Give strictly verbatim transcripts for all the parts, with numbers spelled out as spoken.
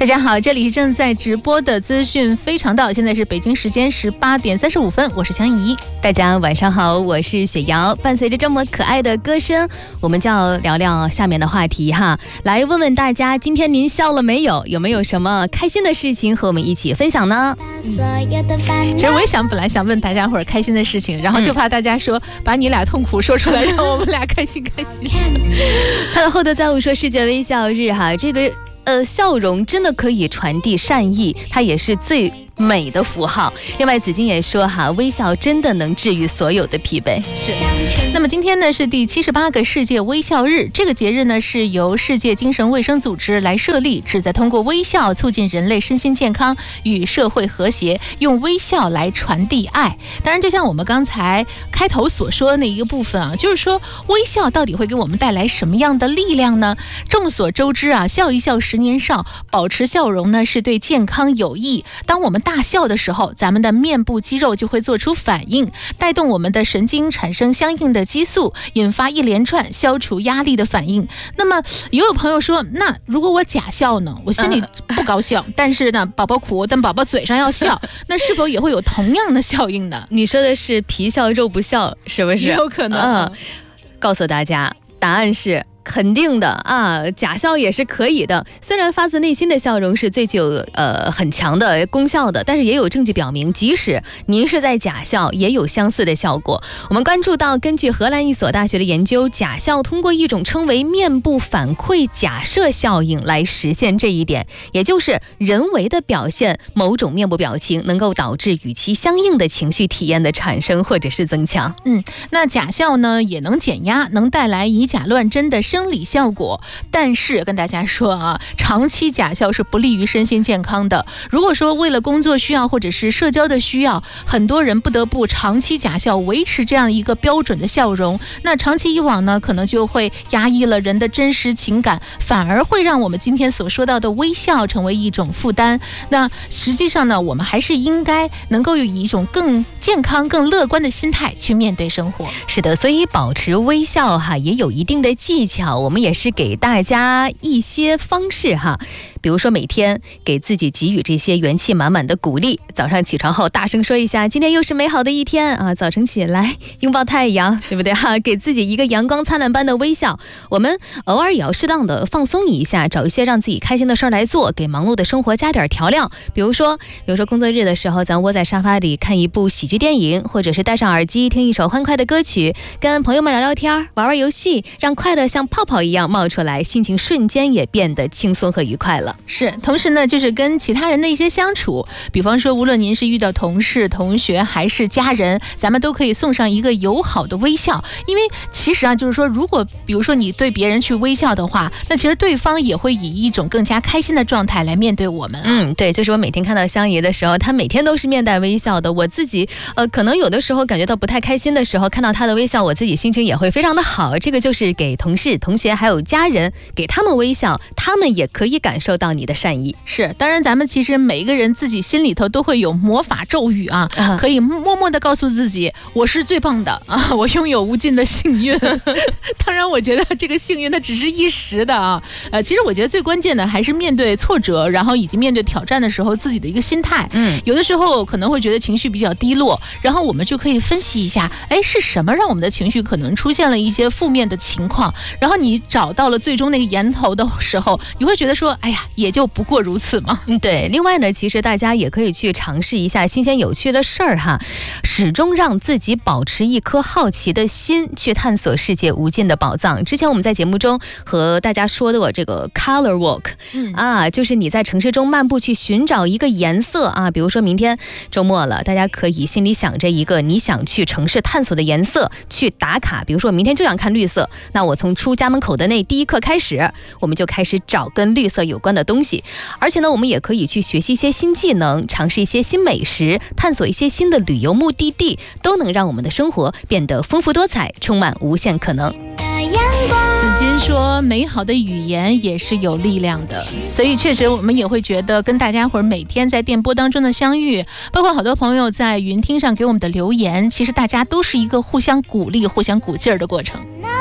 大家好，这里是正在直播的资讯非常道，现在是北京时间十八点三十五分，我是香怡。 大家晚上好，我是雪瑶。伴随着这么可爱的歌声，我们就要聊聊下面的话题哈，来问问大家，今天您笑了没有？有没有什么开心的事情和我们一起分享呢？ 嗯、其实我也想本来想问大家会儿开心的事情，然后就怕大家说、嗯、把你俩痛苦说出来，让我们俩开心开心。 看到后头在我说世界微笑日哈，这个呃，笑容真的可以传递善意，它也是最美的符号。另外子金也说哈，微笑真的能治愈所有的疲惫。 是。那么今天呢是第七十八个世界微笑日，这个节日呢是由世界精神卫生组织来设立，旨在通过微笑促进人类身心健康与社会和谐，用微笑来传递爱。当然就像我们刚才开头所说的那一个部分啊，就是说微笑到底会给我们带来什么样的力量呢？众所周知啊，笑一笑十年少，保持笑容呢是对健康有益。当我们大笑的时候，咱们的面部肌肉就会做出反应，带动我们的神经产生相应的激素，引发一连串消除压力的反应。那么也有朋友说，那如果我假笑呢？我心里不高兴，嗯、但是呢，宝宝苦，但宝宝嘴上要笑，那是否也会有同样的效应呢？ 你说的是皮笑肉不笑，是不是？ 有可能。 嗯，告诉大家，答案是肯定的啊，假笑也是可以的。虽然发自内心的笑容是最具有呃很强的功效的，但是也有证据表明，即使您是在假笑，也有相似的效果。我们关注到，根据荷兰一所大学的研究，假笑通过一种称为面部反馈假设效应来实现这一点，也就是人为的表现某种面部表情，能够导致与其相应的情绪体验的产生或者是增强。 嗯，那假笑呢也能减压，能带来以假乱真的生理效果，但是跟大家说啊，长期假笑是不利于身心健康的。如果说为了工作需要或者是社交的需要，很多人不得不长期假笑，维持这样一个标准的笑容，那长期以往呢，可能就会压抑了人的真实情感，反而会让我们今天所说到的微笑成为一种负担。那实际上呢，我们还是应该能够以一种更健康、更乐观的心态去面对生活。 是的，所以保持微笑哈，也有一定的技巧。我们也是给大家一些方式哈，比如说每天给自己给予这些元气满满的鼓励，早上起床后大声说一下今天又是美好的一天啊，早晨起来拥抱太阳，对不对哈？给自己一个阳光灿烂般的微笑。我们偶尔也要适当的放松一下，找一些让自己开心的事儿来做，给忙碌的生活加点调料。比如说比如说工作日的时候，咱窝在沙发里看一部喜剧电影，或者是戴上耳机听一首欢快的歌曲，跟朋友们聊聊天，玩玩游戏，让快乐像泡泡一样冒出来，心情瞬间也变得轻松和愉快了。 是，同时呢，就是跟其他人的一些相处，比方说无论您是遇到同事、同学还是家人，咱们都可以送上一个友好的微笑。因为其实啊，就是说如果比如说你对别人去微笑的话，那其实对方也会以一种更加开心的状态来面对我们、啊、 嗯，对，就是我每天看到香姨的时候，她每天都是面带微笑的。我自己呃，可能有的时候感觉到不太开心的时候，看到她的微笑，我自己心情也会非常的好。这个就是给同事、同学还有家人，给他们微笑，他们也可以感受到你的善意。 是，当然咱们其实每一个人自己心里头都会有魔法咒语啊，嗯、可以默默的告诉自己，我是最棒的啊，我拥有无尽的幸运。当然我觉得这个幸运它只是一时的啊，呃，其实我觉得最关键的还是面对挫折，然后以及面对挑战的时候自己的一个心态。嗯，有的时候可能会觉得情绪比较低落，然后我们就可以分析一下，哎，是什么让我们的情绪可能出现了一些负面的情况，然后你找到了最终那个源头的时候，你会觉得说，哎呀，也就不过如此嘛。 嗯，对。另外呢，其实大家也可以去尝试一下新鲜有趣的事儿哈，始终让自己保持一颗好奇的心，去探索世界无尽的宝藏。之前我们在节目中和大家说的这个 color walk、嗯、啊，就是你在城市中漫步去寻找一个颜色啊，比如说明天周末了，大家可以心里想着一个你想去城市探索的颜色去打卡。比如说我明天就想看绿色，那我从出家门口的那第一刻开始，我们就开始找跟绿色有关的东西。而且呢，我们也可以去学习一些新技能，尝试一些新美食，探索一些新的旅游目的地，都能让我们的生活变得丰富多彩，充满无限可能。 子金说，美好的语言也是有力量的，所以确实我们也会觉得跟大家伙儿每天在电波当中的相遇，包括好多朋友在云听上给我们的留言，其实大家都是一个互相鼓励、互相鼓劲儿的过程。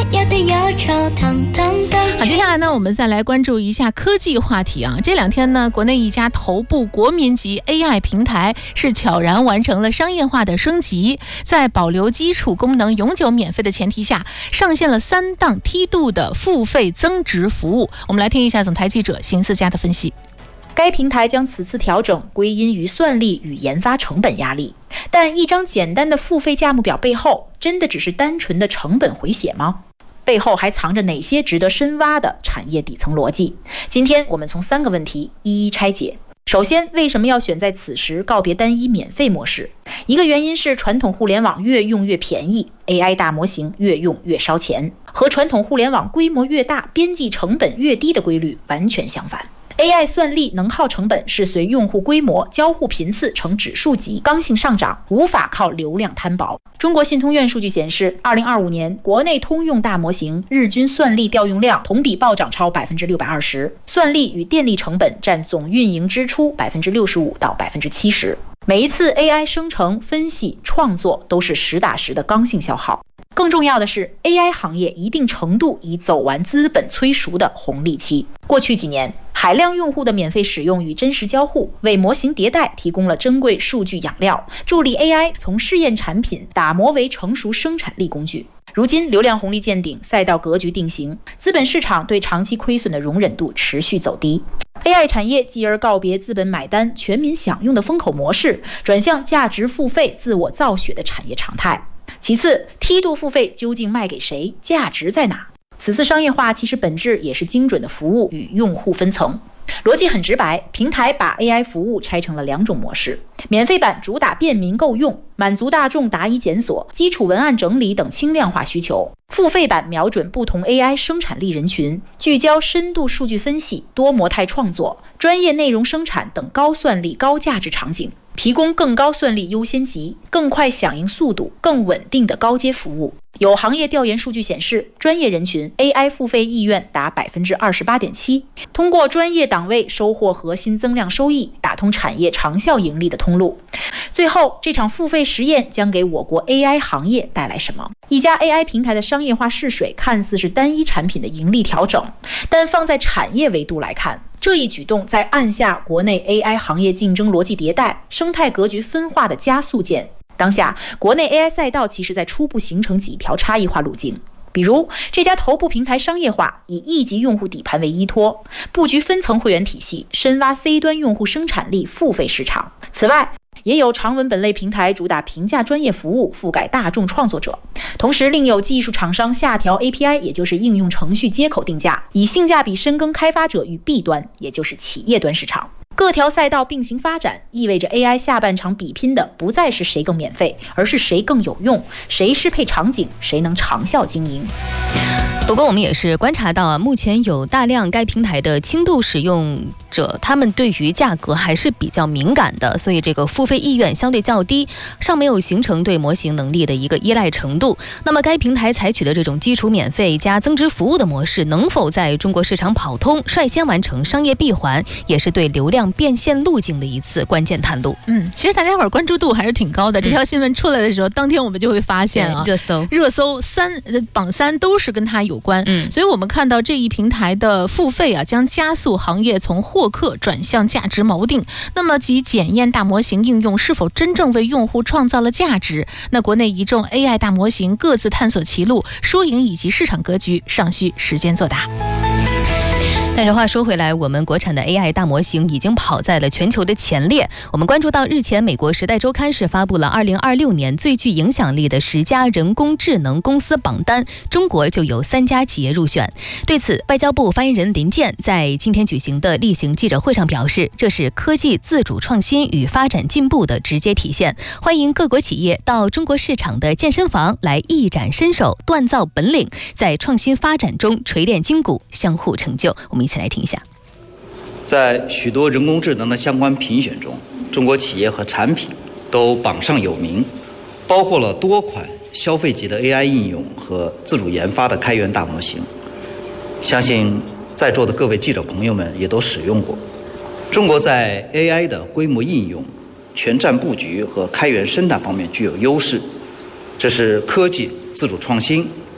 要的忧愁统统都。 好，接下来呢，我们再来关注一下科技话题啊。这两天呢，国内一家头部国民级 A I 平台是悄然完成了商业化的升级，在保留基础功能永久免费的前提下，上线了三档梯度的付费增值服务。我们来听一下总台记者邢思佳的分析。 该平台将此次调整归因于算力与研发成本压力，但一张简单的付费价目表背后，真的只是单纯的成本回血吗？背后还藏着哪些值得深挖的产业底层逻辑？今天我们从三个问题一一拆解。首先，为什么要选在此时告别单一免费模式？一个原因是传统互联网越用越便宜， A I 大模型越用越烧钱，和传统互联网规模越大，边际成本越低的规律完全相反。A I 算力能耗成本是随用户规模、交互频次呈指数级刚性上涨，无法靠流量摊薄。中国信通院数据显示，二零二五年国内通用大模型日均算力调用量同比暴涨超百分之六百二十，算力与电力成本占总运营支出百分之六十五到百分之七十。每一次 A I 生成、分析、创作都是实打实的刚性消耗。更重要的是 ，A I 行业一定程度已走完资本催熟的红利期。过去几年，海量用户的免费使用与真实交互，为模型迭代提供了珍贵数据养料，助力 A I 从试验产品打磨为成熟生产力工具。如今流量红利见顶，赛道格局定型，资本市场对长期亏损的容忍度持续走低。A I 产业继而告别资本买单、全民享用的风口模式，转向价值付费、自我造血的产业常态。其次，梯度付费究竟卖给谁？价值在哪？此次商业化其实本质也是精准的服务与用户分层。逻辑很直白，平台把 A I 服务拆成了两种模式，免费版主打便民够用，满足大众答疑检索、基础文案整理等轻量化需求；付费版瞄准不同 A I 生产力人群，聚焦深度数据分析、多模态创作、专业内容生产等高算力高价值场景，提供更高算力优先级、更快响应速度、更稳定的高阶服务。有行业调研数据显示，专业人群 A I 付费意愿达 百分之二十八点七， 通过专业档位收获核心增量收益，打通产业长效盈利的通路。最后，这场付费实验将给我国 A I 行业带来什么？一家 A I 平台的商业化试水看似是单一产品的盈利调整，但放在产业维度来看，这一举动在按下国内 A I 行业竞争逻辑迭代、生态格局分化的加速键。当下，国内 A I 赛道其实在初步形成几条差异化路径。比如，这家头部平台商业化以一级用户底盘为依托，布局分层会员体系，深挖 C 端用户生产力付费市场。此外，也有长文本类平台主打平价专业服务，覆盖大众创作者，同时另有技术厂商下调 A P I， 也就是应用程序接口定价，以性价比深耕开发者与 B 端，也就是企业端市场。各条赛道并行发展，意味着 A I 下半场比拼的不再是谁更免费，而是谁更有用，谁适配场景，谁能长效经营。 不过我们也是观察到啊，目前有大量该平台的轻度使用者，他们对于价格还是比较敏感的，所以这个付费意愿相对较低，尚没有形成对模型能力的一个依赖程度。那么该平台采取的这种基础免费加增值服务的模式，能否在中国市场跑通，率先完成商业闭环，也是对流量变现路径的一次关键探路。 嗯，其实大家伙儿关注度还是挺高的。这条新闻出来的时候，当天我们就会发现啊， 热搜热搜三榜三都是跟它有关。嗯，所以我们看到这一平台的付费啊，将加速行业从获客转向价值锚定。那么，即检验大模型应用是否真正为用户创造了价值。那国内一众 A I 大模型各自探索其路，输赢以及市场格局尚需时间作答。 但是话说回来，我们国产的 A I 大模型已经跑在了全球的前列。我们关注到日前美国《时代周刊》是发布了二零二六年最具影响力的十家人工智能公司榜单，中国就有三家企业入选。对此，外交部发言人林健在今天举行的例行记者会上表示，这是科技自主创新与发展进步的直接体现，欢迎各国企业到中国市场的健身房来一展身手，锻造本领，在创新发展中锤炼筋骨，相互成就。我们一起来听一下。 在许多人工智能的相关评选中，中国企业和产品都榜上有名，包括了多款消费级的 A I 应用和自主研发的开源大模型。相信在座的各位记者朋友们也都使用过。中国在 A I 的规模应用、全站布局和开源生态方面具有优势，这是科技自主创新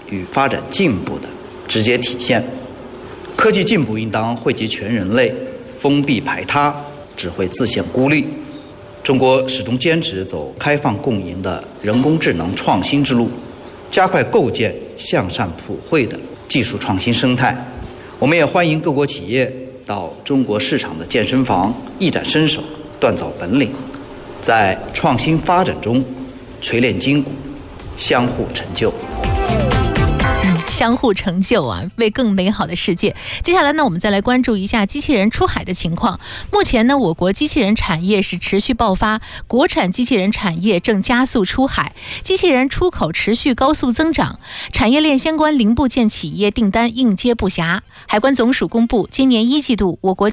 与发展进步的直接体现。科技进步应当惠及全人类，封闭排他只会自陷孤立。中国始终坚持走开放共赢的人工智能创新之路，加快构建向善普惠的技术创新生态。我们也欢迎各国企业到中国市场的健身房一展身手，锻造本领，在创新发展中锤炼筋骨，相互成就。 相互成就啊，为更美好的世界。接下来呢，我们再来关注一下机器人出海的情况。目前呢，我国机器人产业是持续爆发，国产机器人产业正加速出海，机器人出口持续高速增长，产业链相关零部件企业订单应接不暇。海关总署公布，今年一季度我国